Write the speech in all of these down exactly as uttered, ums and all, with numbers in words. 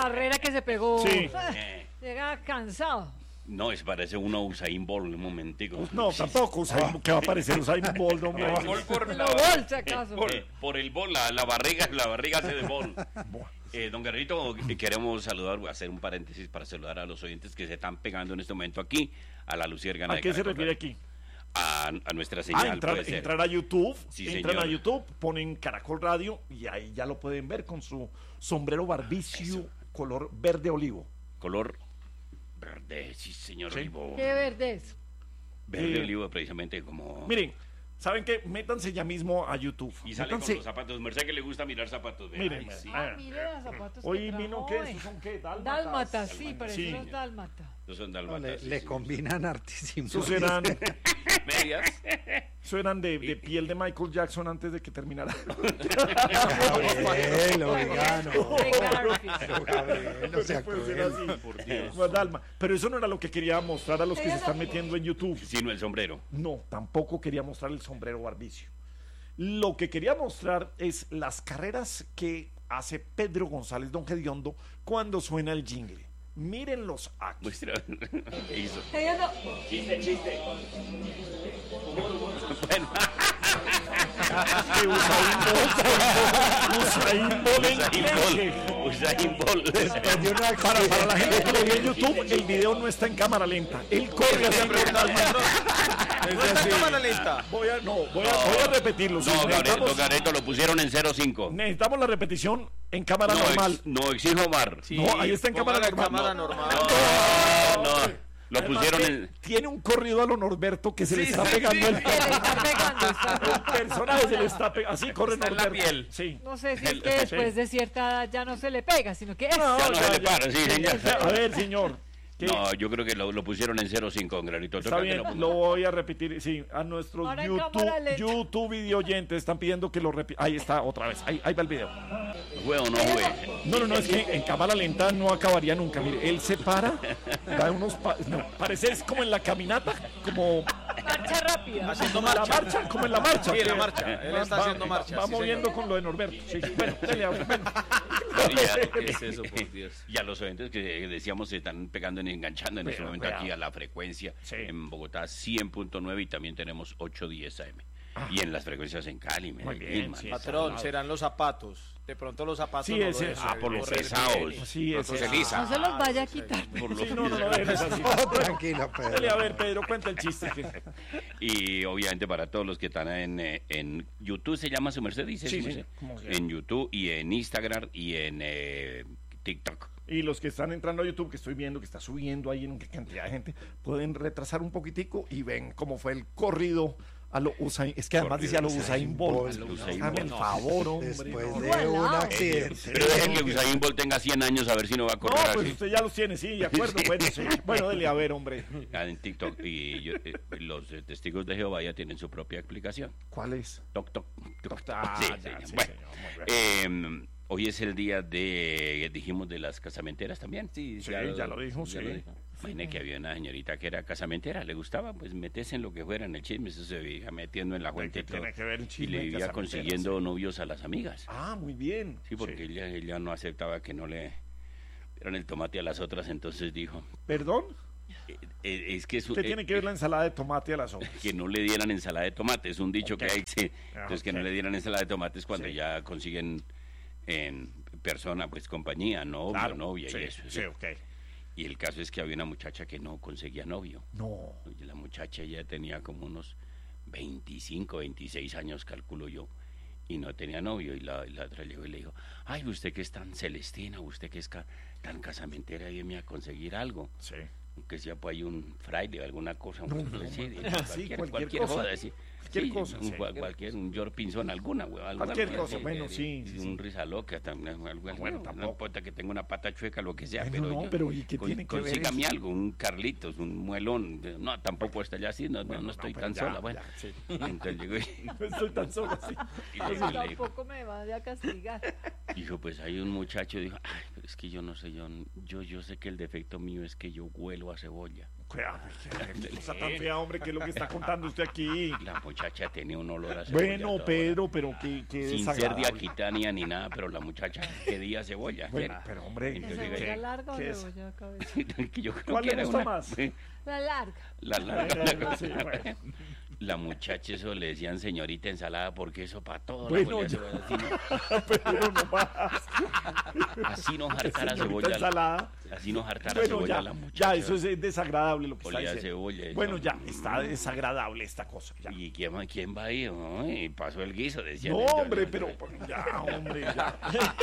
carrera que se pegó. Sí. Llega cansado. No, es parece uno Usain Bolt, un momentico. No, tampoco, Usain, ¿qué va a parecer Usain Bolt, hombre? El bol por Lo la- bolsa, acaso. Eh, por el bol, la, la barriga, la barriga hace de bol. Eh, don Guerrerito, eh, queremos saludar, voy a hacer un paréntesis para saludar a los oyentes que se están pegando en este momento aquí, a la Luciérgana ¿A de qué se Caracol refiere Radio. aquí? A, a nuestra señal, Ah, entrar, puede ser. entrar a YouTube, Sí, entran señor. a YouTube, ponen Caracol Radio y ahí ya lo pueden ver con su sombrero barbicio Eso. color verde olivo. Color verde, sí, señor Sí. Olivo. Qué verde es. Verde Eh, olivo, precisamente como... Miren, ¿saben qué? Métanse ya mismo a YouTube. Y sale Métanse. con los zapatos. Merced que le gusta mirar zapatos. vea. Miren, Ay, sí. ah, Ah, mire los zapatos Hoy que trajo vino, ¿qué? hoy. ¿Estos son qué? Dálmatas. Dálmatas, sí, Dálmatas. parecen Sí. los dálmatas. Estos son No, dálmatas. le, sí, le sí. combinan hartísimo. Esos eran, Medias. eso eran de, de piel de Michael Jackson antes de que terminara. Gabriel, oiga, no. De Garfield. Gabriel, no se Puede ser acuerda. así. Por Dios. Pues, Dalma. Pero eso no era lo que quería mostrar a los que se están metiendo en YouTube. Sino el sombrero. No, tampoco quería mostrar el sombrero barbicio. Lo que quería mostrar es las carreras que hace Pedro González Don Gediondo cuando suena el jingle. Mírenlos aquí. Muestra. ¿Qué hizo? Ella no- Chiste, chiste. Bueno, Que Usain Bolt, Usain Bolt en Usain leche. Bolt. Usain Bolt. Para, para la gente que lo vio en YouTube, el video no está en cámara lenta. Él corre hacia ¿No está en cámara lenta? Voy a, no, voy a, voy a repetirlo. sí, No, Gabriel, necesitamos, don Gareto lo pusieron en cero cinco. necesitamos la repetición en cámara No, normal. ex- no exijo Omar. No, ahí está en cámara Póngala en normal. cámara No. normal. No, no. Lo Además, pusieron que en. tiene un corrido a lo Norberto que se le está pegando el, Se le está pegando, está- el personaje se le está pegando. Así corre Está en la Norberto. piel. Sí. No sé si es que después de cierta edad ya no se le pega, sino que es. No, Ya no ya, se le ya. para, sí, señor. A ver, señor. ¿qué? No, yo creo que lo, lo pusieron en cero cinco, don Granito. Está Toca que bien, lo ponga. lo voy a repetir. Sí, a nuestros Ahora en YouTube, cámara lenta. YouTube video oyentes están pidiendo que lo repita. Ahí está, otra vez. Ahí, ahí va el video. ¿Fue o no fue? No, no, no, es que en cámara lenta no acabaría nunca. Mire, él se para, da unos. Pa no, parece es como en la caminata, como Marcha rápida. Haciendo como en la marcha. marcha, como en la marcha. Sí, en la que- marcha. Él está va- haciendo marcha. Va sí, moviendo señor. con lo de Norberto. Sí, bueno, dele, bueno. Ya, ¿Qué es eso, por Dios? Y a los oyentes que decíamos se están pegando y enganchando en este Vea, momento vea. aquí a la frecuencia Sí. en Bogotá cien punto nueve y también tenemos ochocientos diez A M. Y en las frecuencias en Cali, Medellín, bien, man. sí, Patrón, serán los zapatos. De pronto los zapatos. Sí, no lo ese- dejan ah, por los correr pesados. bien. Sí, Pronto ese- se lisa. No se los vaya a quitar. Por los Sí, no, no, no, dejes así. Tranquilo, Dele, Pedro. a ver, Pedro, cuenta el chiste. que- Y obviamente para todos los que están en, eh, en YouTube, se llama su merced, dice Sí, su sí, merced? como sea. En YouTube y en Instagram y en eh, TikTok. Y los que están entrando a YouTube, que estoy viendo que está subiendo ahí en qué cantidad de gente, pueden retrasar un poquitico y ven cómo fue el corrido a lo Usain. Es que además Corrido dice a lo Usain Usain Bolt. Bolt. A lo Usain Hágame el Bolt. favor, hombre. Después no. de Igualado. un accidente. Pero dejen que Usain Bolt tenga cien años a ver si no va a No, correr pues así. usted ya los tiene, sí, de acuerdo. Bueno, sí. Bueno, dele a ver, hombre. Ah, en TikTok. Y yo, eh, los eh, testigos de Jehová ya tienen su propia explicación. ¿Cuál es? Toc, toc. toc. Ah, Sí, ya, señor. sí, Bueno, señor, muy eh, hoy es el día de, dijimos, de las casamenteras también. Sí, Sí, ya lo dijo, sí. Imagine que había una señorita que era casamentera, le gustaba, pues meterse en lo que fuera, en el chisme, eso se veía metiendo en la fuente y ¿Qué todo. tiene que ver el Y chisme le de vivía casamenteras? consiguiendo novios a las amigas. Ah, muy bien. Sí, porque Ella, ella no aceptaba que no le dieran el tomate a las otras, entonces dijo, ¿Perdón? eh, eh, es que es un- Usted eh, tiene que ver la ensalada de tomate a las hojas. que no le dieran ensalada de tomate, es un dicho Ok. que hay, sí. Entonces que no Ok. le dieran ensalada de tomate es cuando Sí. ya consiguen en persona, pues compañía, novio, Claro, novia sí, y eso. sí, sí. ok. Y el caso es que había una muchacha que no conseguía novio. No. Y la muchacha ya tenía como unos veinticinco, veintiséis años, calculo yo, y no tenía novio. Y la, y la otra llegó y le dijo, ay, usted que es tan celestina, usted que es ca- tan casamentera, ayúdeme a conseguir algo. Sí. Aunque sea pues hay un fraile o alguna cosa, un, No, no, sí, no. cualquier, Sí, cualquier, cualquier cosa. joda, sí. Cualquier Sí, cosa, un, sí. cual- cualquier, un George Pinzón, alguna, güey, algo, Cualquier algo cosa, así, bueno, eh, sí, sí, un sí. risa loca, también, algo, algo, Bueno, no, tampoco. no importa que tenga una pata chueca, lo que sea, Bueno, pero no, yo- pero ¿y qué tiene que ver consígame eso? algo, un Carlitos, un muelón, no, tampoco está ya así, no, no, Bueno, no no, estoy pero tan ya, sola, bueno. ya, sí. Entonces llegó y, No estoy tan solo así. y llegó y le dijo, Tampoco me vaya a castigar. dijo, pues hay un muchacho, dijo, ay, es que yo no sé, yo, yo, yo sé que el defecto mío es que yo huelo a cebolla. Cuidado, qué cosa tan fea, hombre, ¿qué es lo que está contando usted aquí? La muchacha tenía un olor a cebolla. Bueno, toda Pedro, pero qué, qué Sin ser de desagradable. Aquitania ni nada, pero la muchacha pedía cebolla. Bueno, pero hombre, ¿La Entonces, cebolla ¿qué- larga o qué es? cebolla cabeza? que yo creo ¿Cuál que le era gusta una- más? La larga. La larga. Bueno, sí, bueno. La muchacha eso le decían señorita ensalada porque eso para todo. Bueno, la ya. cebolla, así, Pedro, no más. no- así nos hartara Señorita cebolla. ensalada. Así nos hartara Bueno, cebolla ya, la muchacha. ya, eso es desagradable lo que está Olía a diciendo. cebolla, eso. Bueno, ya, está desagradable esta cosa. Ya. ¿Y quién, va- quién va ahí? Ay, pasó el guiso, decía. No, hombre, pero ya, hombre, ya.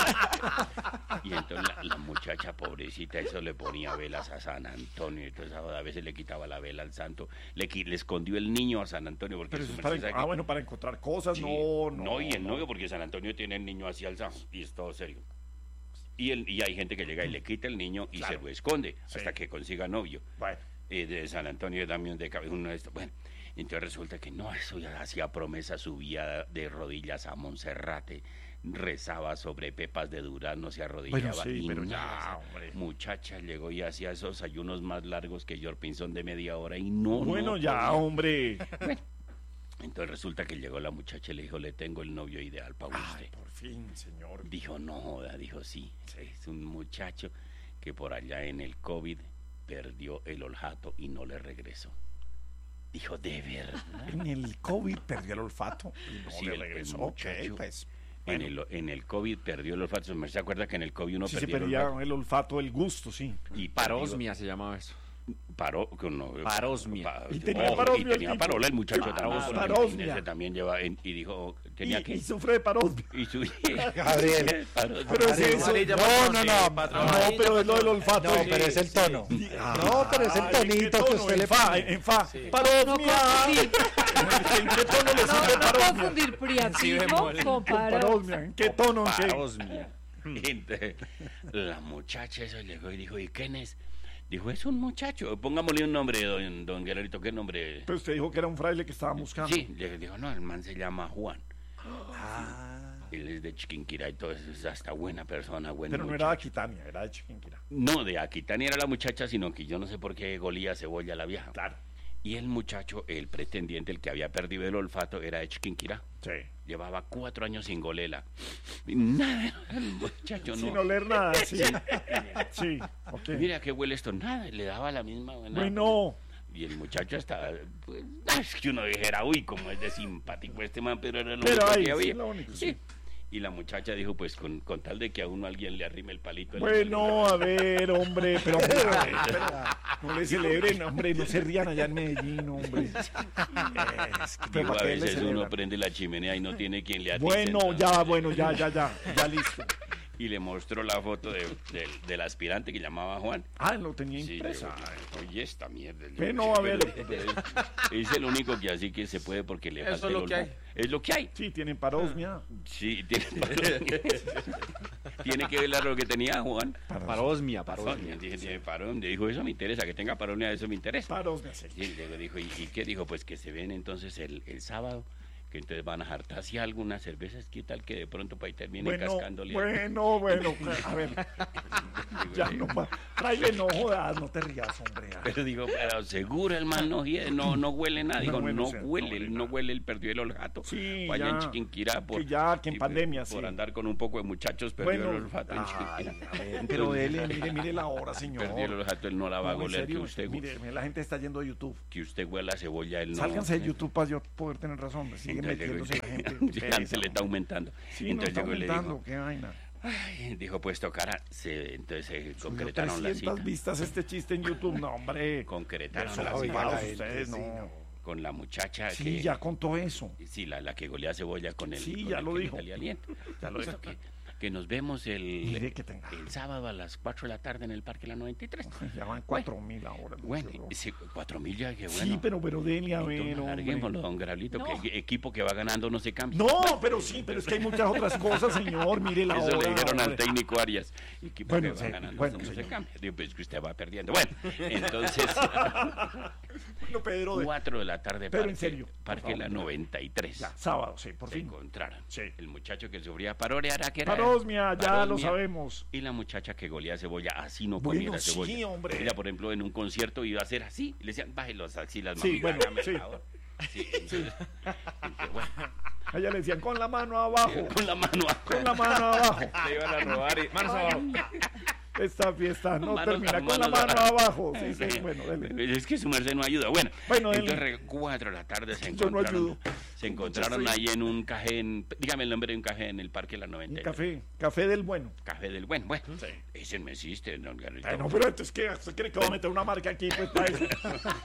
Y entonces la, la muchacha pobrecita, eso le ponía velas a San Antonio, entonces a veces le quitaba la vela al santo, le, qui- le escondió el niño a San Antonio, porque Pero su eso es merced para, sabe ah, que- bueno, para encontrar cosas, Sí, no, no. y el novio, porque San Antonio tiene el niño así alzado, y es todo serio. Y, el, y hay gente que llega y le quita el niño y Claro. se lo esconde Sí. hasta que consiga novio. Bueno, Eh, de San Antonio también de cabeza, uno de estos. Bueno, entonces resulta que no, eso ya hacía promesa, subía de rodillas a Monserrate, rezaba sobre pepas de durazno, se arrodillaba. Bueno, sí, y pero nada, ya, esa hombre. muchacha llegó y hacía esos ayunos más largos que George Pinzón de media hora y no. bueno, no ya, podía. hombre. Entonces resulta que llegó la muchacha y le dijo, le tengo el novio ideal para Ay, usted. por fin, señor. Dijo, no joda, dijo, sí, es un muchacho que por allá en el COVID perdió el olfato y no le regresó. Dijo, ¿de verdad? En el COVID perdió el olfato y no Sí, le el- el regresó. muchacho Ok, pues. En, Bueno, el, en el COVID perdió el olfato. ¿Se acuerda que en el COVID uno sí se perdió el perdía olfato? el olfato, el gusto, sí. Y Parosmia se llamaba eso. Paró, con- no, Parosmia. pa- Y tenía oh, parosmia y el tenía tipo. parola el muchacho Ah, también. porque parosmia. ese también lleva en- y dijo, tenía Y, que... y sufre de parosmia. Y su... Gabriel. Parosmia. Pero es eso. Amarilla, No, patrón, no, sí, no, patrón. No, pero es lo del olfato. No, Sí, pero es el sí. tono. No, pero es el Ay, ¿en qué tonito que tono? usted En le fa, pone. en fa. Sí. No Parosmia. confundir, ¿En qué tono le no, sirve no parosmia? confundir Sí, priapismo bemol. con paro. Parosmia. ¿En qué tono? ¿En qué? Parosmia. Entonces, la muchacha esa llegó y dijo, ¿y quién es? Dijo, es un muchacho. Pongámosle un nombre, don, don Guerrerito, ¿qué nombre? Pero usted dijo que era un fraile que estaba buscando. Sí, le dijo, no, el man se llama Juan. Ah, Él es de Chiquinquirá y todo eso, es hasta buena persona, buen Pero no muchacho. era de Aquitania, era de Chiquinquirá. No, de Aquitania era la muchacha, sino que yo no sé por qué golía cebolla la vieja. Claro. Y el muchacho, el pretendiente, el que había perdido el olfato, era de Chiquinquirá. Sí. Llevaba cuatro años sin golela. Y nada, el muchacho Sin no. oler nada, sí. Sí, ok. Mira que huele esto, nada, le daba la misma. buena- Bueno, Y el muchacho estaba, pues, es que uno dijera, uy, como es de simpático este man, pero era lo Pero único ahí, que había. sí, lo único, sí. Y la muchacha dijo, pues, con, con tal de que a uno alguien le arrime el palito. en la bueno, nalga. a ver, hombre, pero, hombre, a ver, pero no le celebren, hombre, no se rían allá en Medellín, hombre. Es que, pero Digo, a ¿para qué le veces uno celebran? prende la chimenea y no tiene quien le atice. Bueno, entonces- ya, bueno, ya, ya, ya, ya listo. Y le mostró la foto de, del- del aspirante que llamaba Juan. Ah, lo tenía Sí, impresa. le- oye, esta mierda. Yo Bueno, no sé, a ver. pero- pero es, es el único que así que se puede porque le Eso falta es el lo que olfato. Es lo que hay. Sí, tienen parosmia. Sí, tiene, tiene que ver lo que tenía Juan. Parosmia, Parón, parosmia. dije, tiene parón. Le dijo, eso me interesa, que tenga parón, eso me interesa. Parosmia, sí. Y le dijo, ¿y, y qué dijo? Pues que se ven entonces el, el sábado, que entonces van a jartarse algunas cervezas, ¿qué tal que de pronto para ahí terminen Bueno, cascándole? bueno, bueno, a ver, Digo, ya le- no pa- Fraile, no jodas, no te rías, hombre. Pero digo, pero seguro el man no, hie- no, no huele nada. Digo, No, bueno, no, o sea, no huele, huele él no nada. huele, él perdió el olfato. Sí, Fue allá en ya, Chiquinquirá por, que ya, que en y, pandemia, por sí. andar con un poco de muchachos, perdió Bueno, el olfato en ay, Chiquinquirá. a ver, pero dele, mire, mire la hora, señor. Perdió el olfato, él no la va a No, en goler, que serio, usted, mire, mire, la gente está yendo a YouTube. que usted huela cebolla, él no. Sálganse de YouTube para yo poder tener razón. Sigue Entonces, metiéndose la gente. ya se le está aumentando. Sí, no Entonces está llegó y le aumentando, dijo, qué vaina. ay, dijo, pues tocará. Se, entonces se Subió concretaron la trescientas cita. vistas este chiste en YouTube, no, hombre. Concretaron Eso, la oiga, cita la gente, ustedes, sí, no. no. con la muchacha Sí, que... ya contó eso. Sí, la, la que golea cebolla con el... Sí, con ya el lo que le dijo. salía aliento. Ya lo Listo, dijo. que, que nos vemos el, Mire que tenga. el sábado a las cuatro de la tarde en el Parque La noventa y tres. Ya van cuatro mil ahora. no Bueno, sé, no. sí, cuatro mil ya, que bueno. Sí, pero, pero dele a ver, Entonces, larguémoslo, hombre. don Grablito, No. que el equipo que va ganando no se cambia. No, pero sí, pero es que hay muchas otras cosas, señor. Mire la Eso hora. le dijeron al hombre. técnico Arias. Equipo Bueno, que va sí, ganando bueno, no se señor. cambia. Digo, pues que usted va perdiendo. Bueno, entonces, Bueno, Pedro, de- cuatro de la tarde, Pero en Parque, serio, por Parque favor. La noventa y tres. ya, sábado, sí, por Se fin. encontraron. Sí. El muchacho que sufría paroria, ¿era que era? Parosmia. parosmia, ya lo Parosmia. sabemos. Y la muchacha que golea cebolla, así no Bueno, comiera sí, cebolla. hombre. Ella, por ejemplo, en un concierto iba a hacer así, y le decían, baje los axilas, Sí, mami, bueno, hágame el sí. favor". Sí, entonces, entonces, bueno, A ella le decían con la mano abajo, con la mano con la mano abajo. Le iban a robar y... Manos abajo. Esta fiesta no Manos- termina con la manos mano abajo. abajo. Sí, sí, bueno, dele. Es que su merced no ayuda. Bueno, Bueno, dele. entonces re- cuatro de la tarde se Yo no encontraron, ayudo. se encontraron Mucho estoy- ahí en un café, en, dígame el nombre de un café en el Parque La noventa Un y nueve. café, café del bueno. Café del Buen. Bueno, ese me existe, don Garrito. Ay, no, pero entonces, ¿qué? ¿Usted cree que va a meter una marca aquí? Pues para eso.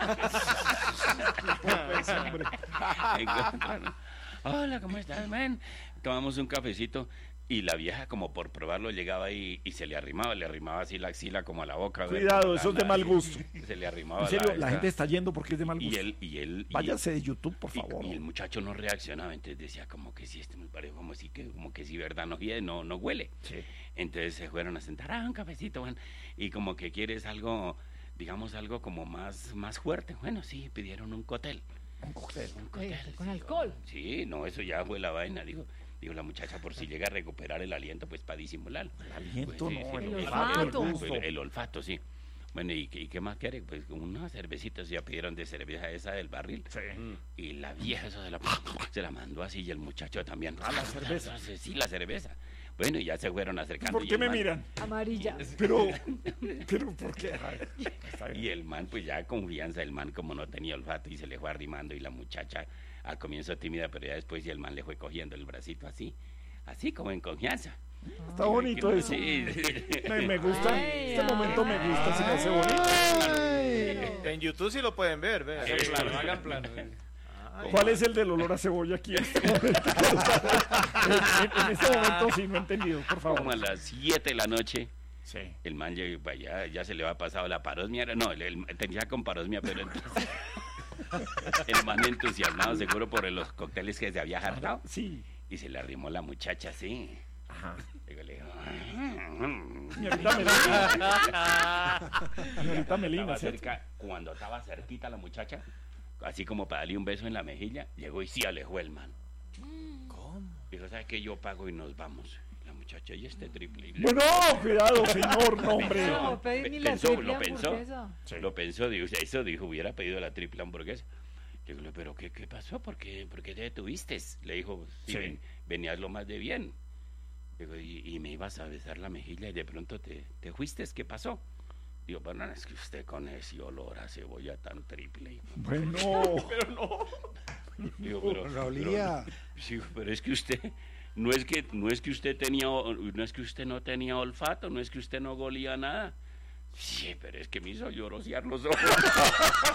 Pues, hombre. Encontraron. Hola, ¿cómo estás, man? Tomamos un cafecito y la vieja, como por probarlo, llegaba y, y se le arrimaba, le arrimaba así la axila como a la boca. Cuidado, la- eso es de la- mal gusto. Se le arrimaba En serio, la esta- gente está yendo porque es de mal Y gusto. él, y él. y- Váyase de YouTube, por y- favor. Y, el muchacho no reaccionaba, entonces decía como que si este me parece como si que como que si verdad no hiede, no, no huele. Sí. Entonces se fueron a sentar, ah, un cafecito, bueno, y como que quieres algo, digamos algo como más, más fuerte. Bueno, sí, pidieron un cóctel. Un cóctel. Un Oye, cóctel, con sí, alcohol. Sí, no, eso ya fue la vaina, digo. Digo, la muchacha por si llega a recuperar el aliento, pues para disimular. El aliento, Pues, sí, no, sí, el El olfato, el olfato. gusto. el, el olfato, sí. Bueno, ¿y, qué- y qué más quiere? Pues unas cervecitas, ya pidieron de cerveza esa del barril. Sí. Y la vieja eso se la, se la mandó así y el muchacho también. ¿A la cerveza? Sí, la cerveza. Bueno, y ya se fueron acercando. ¿Por y qué el me man- miran? Amarilla. Pero, pero, ¿por qué? Ay, está bien. Y el man, pues ya confianza, el man como no tenía olfato y se le fue arrimando y la muchacha al comienzo tímida, pero ya después y el man le fue cogiendo el bracito así, así como en confianza. Está bonito eso. Sí. Me, me gusta. Ay, Este momento me ay. gusta, se me hace bonito. En YouTube sí lo pueden ver, ve. Hagan plano, hagan plano. ¿Cuál es el del olor a cebolla aquí en este momento? en, en este momento sí, no he entendido, por Como a favor. las siete de la noche, Sí. el man llegó para allá, ya se le había pasado la parosmia. era- No, él, él tenía con parosmia, pero entonces, el man entusiasmado, seguro por los cócteles que se había hartado. Sí. Y se le arrimó la muchacha así. Ajá. Digo, le dijo, Señorita Melina. Señorita Melina, estaba ¿cierto? cerca, cuando estaba cerquita la muchacha, así como para darle un beso en la mejilla, llegó y sí alejó el man. ¿Cómo? Dijo, ¿sabes qué? Yo pago y nos vamos. La muchacha, y este triple. Y le- Bueno, cuidado, señor, no, hombre. No, pedí ni la Pensó, triple lo pensó. hamburguesa. Sí. Lo pensó, dijo, eso dijo, hubiera pedido la triple hamburguesa. Digo, pero ¿qué, qué pasó? ¿Por qué, por qué te detuviste? Le dijo, si Sí. ven- venías lo más de bien. Digo, y, y me ibas a besar la mejilla y de pronto te, te fuiste, ¿qué pasó? Digo, pero no, es que usted con ese olor a cebolla tan triple. Bueno, Digo, pero, Con Raulía. pero- sí, pero es que usted, no es que, no es que usted tenía, o- no es que usted no tenía olfato, no es que usted no golía nada. Sí, pero es que me hizo llorosear los ojos.